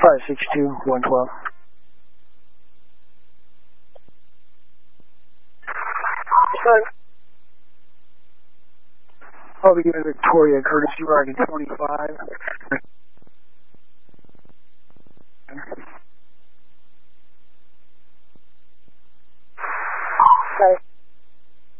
562-112. I'll be giving Victoria courtesy ride at 25. Okay.